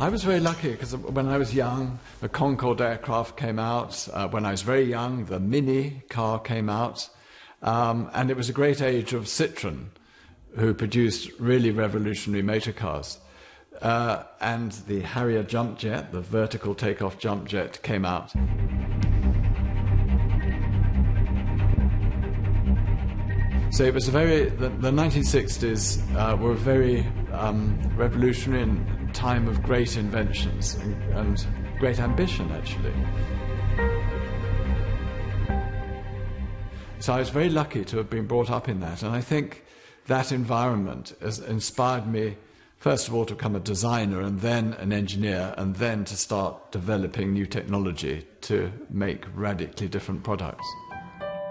I was very lucky because when I was young, the Concorde aircraft came out. When I was very young, the Mini car came out. And it was a great age of Citroën, who produced really revolutionary motor cars. And the Harrier jump jet, the vertical takeoff jump jet, came out. So it was the 1960s were a very revolutionary and time of great inventions and great ambition, actually. So I was very lucky to have been brought up in that, and I think that environment has inspired me, first of all, to become a designer and then an engineer, and then to start developing new technology to make radically different products.